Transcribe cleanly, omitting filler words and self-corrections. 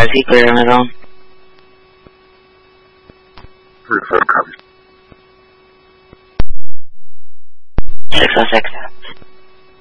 is he clear on his own? Copy. 606.